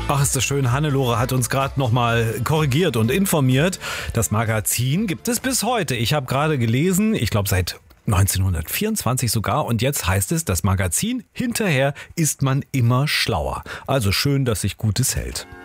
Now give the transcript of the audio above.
Ach, ist das schön. Hannelore hat uns gerade nochmal korrigiert und informiert. Das Magazin gibt es bis heute. Ich habe gerade gelesen, ich glaube seit 1924 sogar. Und jetzt heißt es, das Magazin, hinterher ist man immer schlauer. Also schön, dass sich Gutes hält.